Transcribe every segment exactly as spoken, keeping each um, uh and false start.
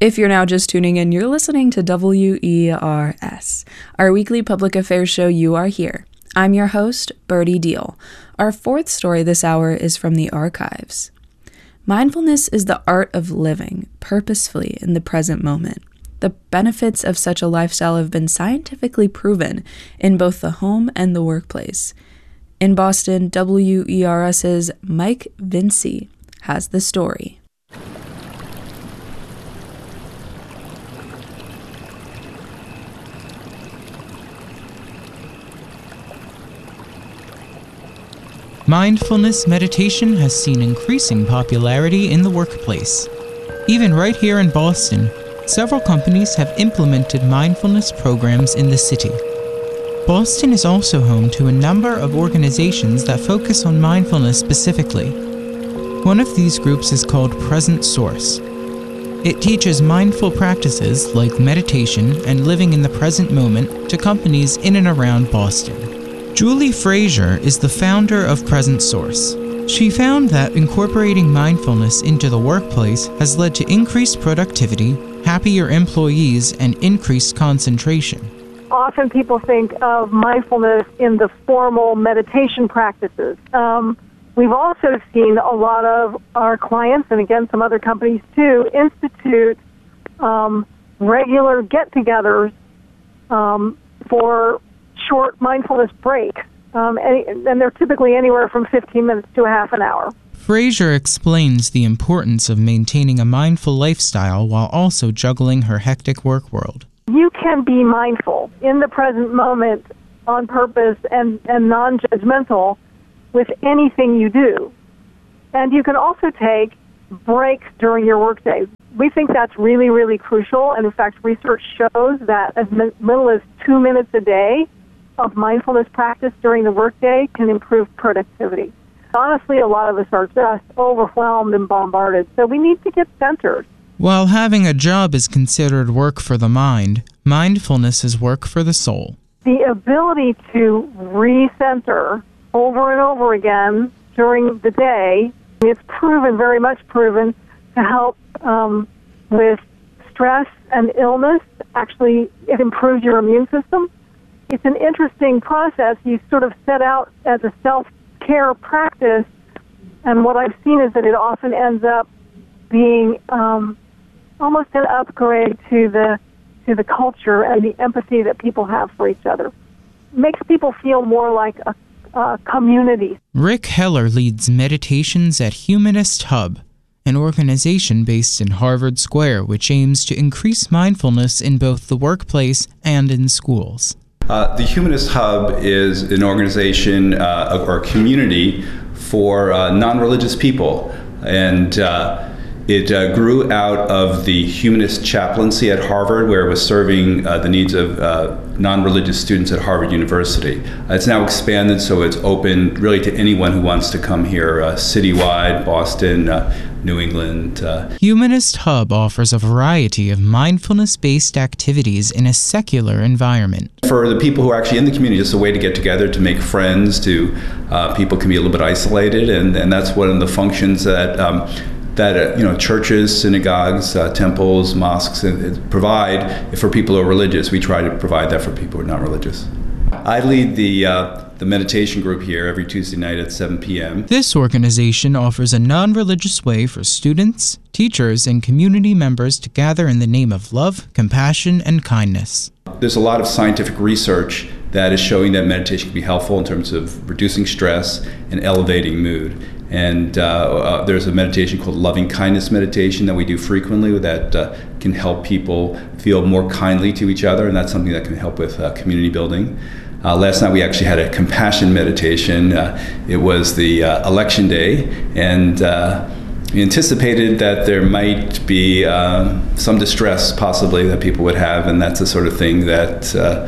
If you're now just tuning in, you're listening to W E R S, our weekly public affairs show You Are Here. I'm your host, Birdie Deal. Our fourth story this hour is from the archives. Mindfulness is the art of living purposefully in the present moment. The benefits of such a lifestyle have been scientifically proven in both the home and the workplace. In Boston, W E R S's Mike Vinci has the story. Mindfulness meditation has seen increasing popularity in the workplace. Even right here in Boston, several companies have implemented mindfulness programs in the city. Boston is also home to a number of organizations that focus on mindfulness specifically. One of these groups is called Present Source. It teaches mindful practices like meditation and living in the present moment to companies in and around Boston. Julie Frazier is the founder of Present Source. She found that incorporating mindfulness into the workplace has led to increased productivity, happier employees, and increased concentration. Often people think of mindfulness in the formal meditation practices. Um, we've also seen a lot of our clients, and again some other companies too, institute um, regular get-togethers um, for short mindfulness breaks, um, and, and they're typically anywhere from fifteen minutes to a half an hour. Frazier explains the importance of maintaining a mindful lifestyle while also juggling her hectic work world. You can be mindful in the present moment on purpose and, and non-judgmental with anything you do. And you can also take breaks during your workday. We think that's really, really crucial, and in fact, research shows that as little as two minutes a day of mindfulness practice during the workday can improve productivity. Honestly, a lot of us are just overwhelmed and bombarded, so we need to get centered. While having a job is considered work for the mind, mindfulness is work for the soul. The ability to recenter over and over again during the day is proven, very much proven, to help um, with stress and illness. Actually, it improves your immune system. It's an interesting process. You sort of set out as a self-care practice, and what I've seen is that it often ends up being um, almost an upgrade to the to the culture and the empathy that people have for each other. It makes people feel more like a, a community. Rick Heller leads meditations at Humanist Hub, an organization based in Harvard Square which aims to increase mindfulness in both the workplace and in schools. Uh, the Humanist Hub is an organization uh, or a community for uh, non-religious people, and uh, it uh, grew out of the Humanist chaplaincy at Harvard, where it was serving uh, the needs of uh, non-religious students at Harvard University. Uh, it's now expanded, so it's open really to anyone who wants to come here, uh, citywide, Boston, uh, New England. Uh. Humanist Hub offers a variety of mindfulness-based activities in a secular environment. For the people who are actually in the community, it's a way to get together, to make friends, to uh, people can be a little bit isolated, and, and that's one of the functions that um, that uh, you know churches, synagogues, uh, temples, mosques uh, provide for people who are religious. We try to provide that for people who are not religious. I lead the uh, the meditation group here every Tuesday night at seven p.m. This organization offers a non-religious way for students, teachers, and community members to gather in the name of love, compassion, and kindness. There's a lot of scientific research that is showing that meditation can be helpful in terms of reducing stress and elevating mood. And uh, uh, there's a meditation called loving kindness meditation that we do frequently that uh, can help people feel more kindly to each other, and that's something that can help with uh, community building. Uh, last night we actually had a compassion meditation. Uh, it was the uh, election day, and uh, we anticipated that there might be uh, some distress possibly that people would have, and that's the sort of thing that uh,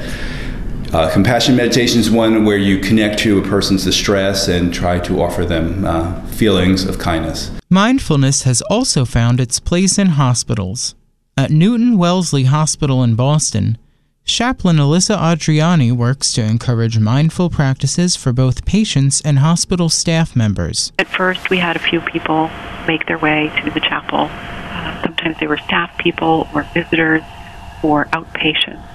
Uh, compassion meditation is one where you connect to a person's distress and try to offer them uh, feelings of kindness. Mindfulness has also found its place in hospitals. At Newton Wellesley Hospital in Boston, Chaplain Alyssa Adriani works to encourage mindful practices for both patients and hospital staff members. At first, we had a few people make their way to the chapel. Uh, sometimes Sometimes they were staff people or visitors or outpatients.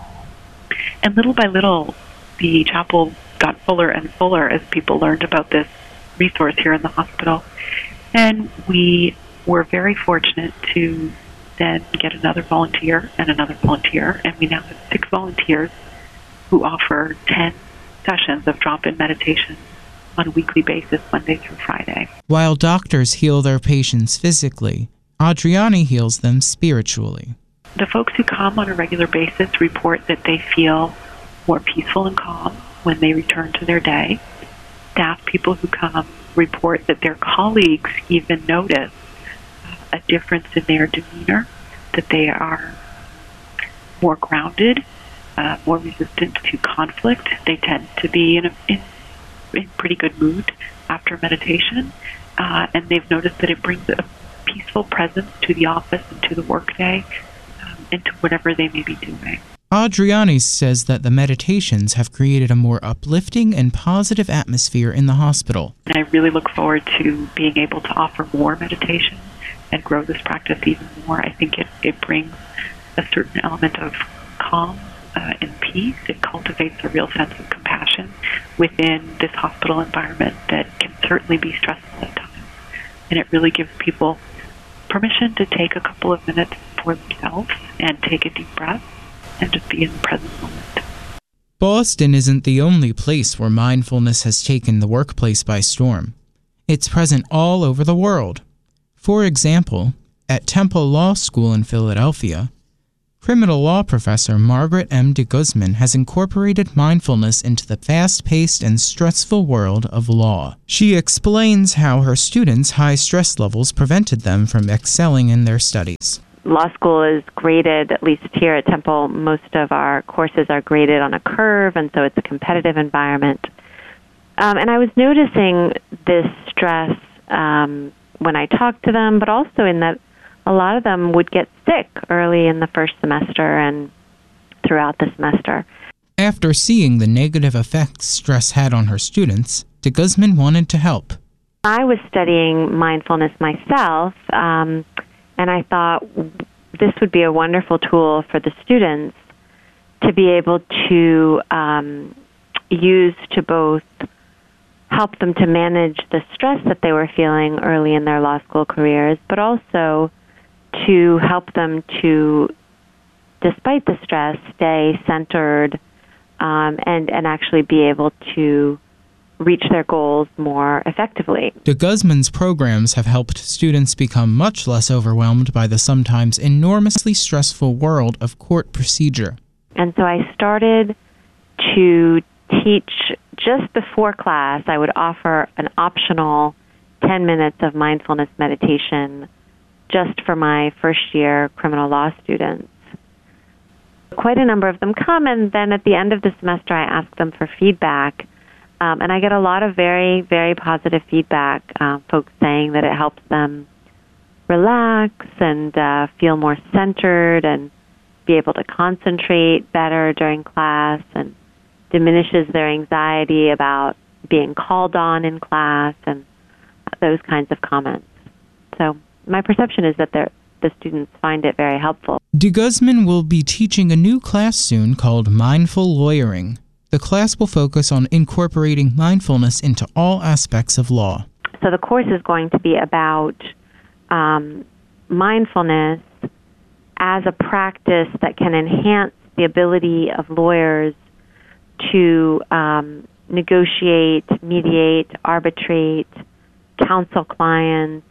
And little by little, the chapel got fuller and fuller as people learned about this resource here in the hospital. And we were very fortunate to then get another volunteer and another volunteer, and we now have six volunteers who offer ten sessions of drop-in meditation on a weekly basis, Monday through Friday. While doctors heal their patients physically, Adriani heals them spiritually. The folks who come on a regular basis report that they feel more peaceful and calm when they return to their day. Staff people who come report that their colleagues even notice a difference in their demeanor, that they are more grounded, uh, more resistant to conflict. They tend to be in a in, in pretty good mood after meditation, uh, and they've noticed that it brings a peaceful presence to the office and to the workday, um, and to whatever they may be doing. Adriani says that the meditations have created a more uplifting and positive atmosphere in the hospital. And I really look forward to being able to offer more meditation and grow this practice even more. I think it, it brings a certain element of calm uh, and peace. It cultivates a real sense of compassion within this hospital environment that can certainly be stressful at times. And it really gives people permission to take a couple of minutes for themselves and take a deep breath and just be in the present moment. Boston isn't the only place where mindfulness has taken the workplace by storm. It's present all over the world. For example, at Temple Law School in Philadelphia, criminal law professor Margaret M. de Guzman has incorporated mindfulness into the fast-paced and stressful world of law. She explains how her students' high stress levels prevented them from excelling in their studies. Law school is graded, at least here at Temple, most of our courses are graded on a curve, and so it's a competitive environment. Um, and I was noticing this stress um, when I talked to them, but also in that a lot of them would get sick early in the first semester and throughout the semester. After seeing the negative effects stress had on her students, de Guzman wanted to help. I was studying mindfulness myself, um, and I thought this would be a wonderful tool for the students to be able to um, use to both help them to manage the stress that they were feeling early in their law school careers, but also to help them to, despite the stress, stay centered um, and, and actually be able to reach their goals more effectively. De Guzman's programs have helped students become much less overwhelmed by the sometimes enormously stressful world of court procedure. And so I started to teach just before class. I would offer an optional ten minutes of mindfulness meditation just for my first year criminal law students. Quite a number of them come, and then at the end of the semester I ask them for feedback. Um, and I get a lot of very, very positive feedback, uh, folks saying that it helps them relax and uh, feel more centered and be able to concentrate better during class, and diminishes their anxiety about being called on in class and those kinds of comments. So my perception is that the students find it very helpful. De Guzman will be teaching a new class soon called Mindful Lawyering. The class will focus on incorporating mindfulness into all aspects of law. So the course is going to be about um, mindfulness as a practice that can enhance the ability of lawyers to um, negotiate, mediate, arbitrate, counsel clients,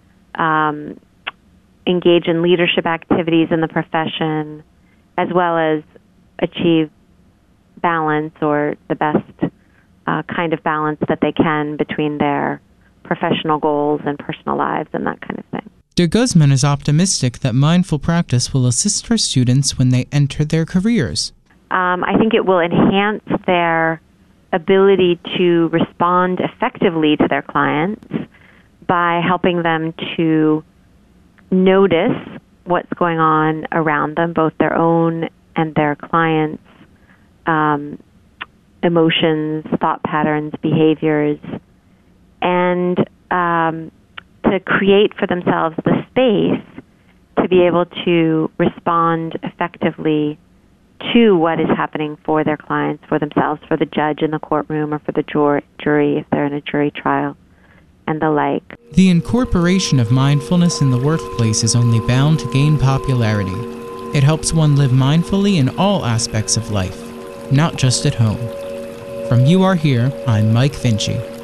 um, engage in leadership activities in the profession, as well as achieve balance, or the best uh, kind of balance that they can between their professional goals and personal lives and that kind of thing. De Guzman is optimistic that mindful practice will assist her students when they enter their careers. Um, I think it will enhance their ability to respond effectively to their clients by helping them to notice what's going on around them, both their own and their clients' um, emotions, thought patterns, behaviors, and um, to create for themselves the space to to be able to respond effectively to what is happening for their clients, for themselves, for the judge in the courtroom, or for the jur- jury if they're in a jury trial, and the like. The incorporation of mindfulness in the workplace is only bound to gain popularity. It helps one live mindfully in all aspects of life, not just at home. From You Are Here, I'm Mike Finchie.